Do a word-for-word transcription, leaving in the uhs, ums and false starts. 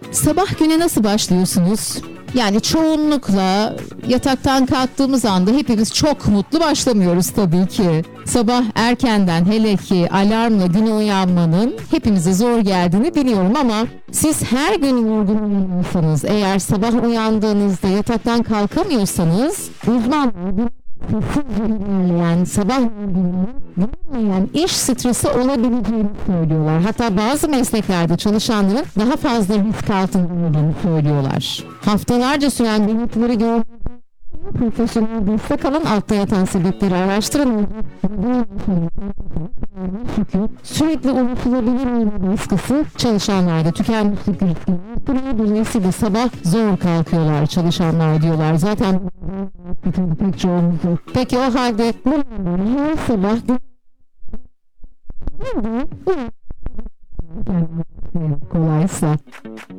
Sabah güne nasıl başlıyorsunuz? Yani çoğunlukla yataktan kalktığımız anda hepimiz çok mutlu başlamıyoruz tabii ki. Sabah erkenden, hele ki alarmla güne uyanmanın hepimize zor geldiğini biliyorum ama siz her gün yorgun uyanıyorsanız, eğer sabah uyandığınızda yataktan kalkamıyorsanız, uzmanlar yani sabah yani iş stresi olabileceğini söylüyorlar. Hatta bazı mesleklerde çalışanların daha fazla risk altında olduğunu söylüyorlar. Haftalarca süren belirtileri gördüğünüz profesyonel destek alın, altta yatan sebepleri araştırın. Çünkü sürekli unuturulabilir olma baskısı çalışanlarda tükenmişlik riskini arttırıyor. Dolayısıyla sabah zor kalkıyorlar çalışanlar diyorlar. Zaten pek çoğunluk yok. Peki o halde her sabah kolaysa